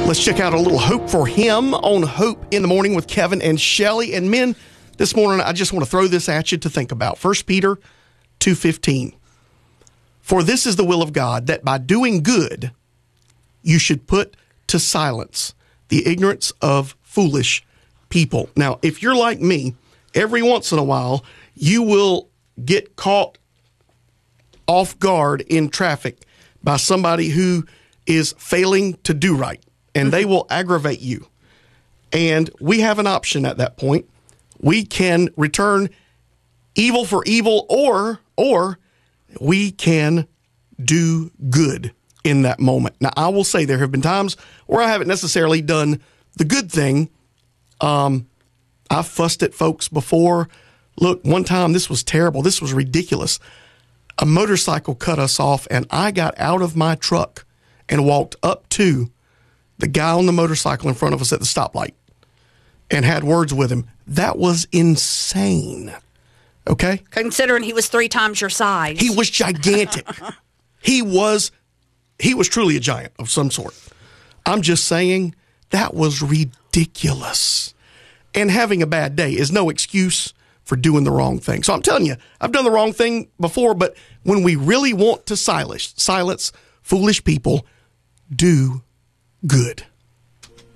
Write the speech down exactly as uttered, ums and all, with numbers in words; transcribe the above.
Let's check out a little hope for him on Hope in the Morning with Kevin and Shelley. And men, this morning, I just want to throw this at you to think about. First Peter two fifteen. For this is the will of God, that by doing good, you should put to silence the ignorance of foolish people. Now, if you're like me, every once in a while, you will get caught off guard in traffic by somebody who is failing to do right, and they will aggravate you. And we have an option at that point. We can return evil for evil, or or we can do good in that moment. Now, I will say there have been times where I haven't necessarily done the good thing. Um, I've fussed at folks before. Look, one time, this was terrible. This was ridiculous. A motorcycle cut us off, and I got out of my truck and walked up to the guy on the motorcycle in front of us at the stoplight and had words with him. That was insane. Okay? Considering he was three times your size. He was gigantic. he was he was truly a giant of some sort. I'm just saying that was ridiculous. And having a bad day is no excuse for doing the wrong thing. So I'm telling you, I've done the wrong thing before, but when we really want to silence, silence foolish people, do good.